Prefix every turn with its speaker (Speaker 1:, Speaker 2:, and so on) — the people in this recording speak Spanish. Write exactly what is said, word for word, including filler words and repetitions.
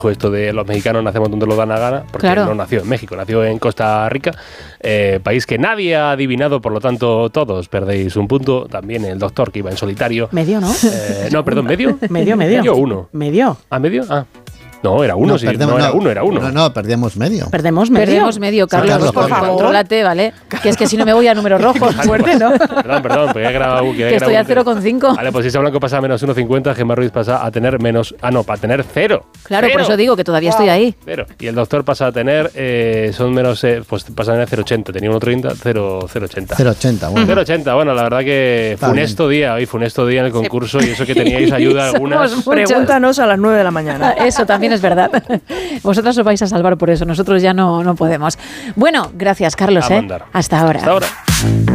Speaker 1: esto de los mexicanos nacemos donde nos da la gana, porque
Speaker 2: Claro.
Speaker 1: no nació en México, nació en Costa Rica, eh, país que nadie ha adivinado, por lo tanto todos perdéis un punto. También el doctor que iba en solitario.
Speaker 3: Medio, ¿no?
Speaker 1: Eh, no, perdón, ¿medio?
Speaker 3: Medio, medio.
Speaker 1: ¿Medio o uno?
Speaker 3: Medio.
Speaker 1: ¿Ah, medio? Ah. No, era uno,
Speaker 4: No,
Speaker 1: sí.
Speaker 4: perdemos,
Speaker 1: no, era
Speaker 4: no.
Speaker 1: uno, era uno.
Speaker 4: No, no, perdíamos medio.
Speaker 3: Perdemos medio.
Speaker 2: Perdemos medio, Carlos,
Speaker 4: Carlos,
Speaker 2: por
Speaker 4: por
Speaker 2: favor.
Speaker 4: favor.
Speaker 2: Contrólate, ¿vale? Que es que si no me voy a números rojos.
Speaker 3: Fuerte, ¿no?
Speaker 1: Perdón, perdón, porque he grabado, que he
Speaker 2: Que estoy
Speaker 1: grabado
Speaker 2: a
Speaker 1: un-
Speaker 2: cero coma cinco.
Speaker 1: Vale, pues si Blanco pasa a menos uno coma cincuenta, Gemma Ruiz pasa a tener menos... Ah, no, para tener cero.
Speaker 2: Claro, por
Speaker 1: Cero.
Speaker 2: eso digo que todavía estoy ahí.
Speaker 1: Cero. Y el doctor pasa a tener, eh, son menos, eh, pues pasa a tener cero coma ochenta. Tenía uno coma treinta, cero coma ochenta.
Speaker 4: cero coma ochenta, bueno.
Speaker 1: cero coma ochenta, bueno, la verdad que
Speaker 4: Está
Speaker 1: funesto día, hoy funesto día en el concurso y eso que teníais ayuda
Speaker 2: Somos
Speaker 1: algunas.
Speaker 2: muchos.
Speaker 3: Pregúntanos a las nueve de la mañana.
Speaker 2: Eso también es verdad. Vosotras os vais a salvar por eso, nosotros ya no, no podemos. Bueno, gracias, Carlos.
Speaker 1: A
Speaker 2: ¿eh?
Speaker 1: mandar.
Speaker 2: Hasta ahora.
Speaker 1: Hasta ahora.